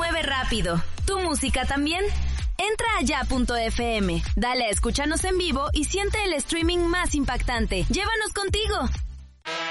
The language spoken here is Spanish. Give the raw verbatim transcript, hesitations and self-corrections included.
mueve rápido. ¿Tu música también? Entra a ya punto efe eme, dale a escúchanos en vivo y siente el streaming más impactante. ¡Llévanos contigo!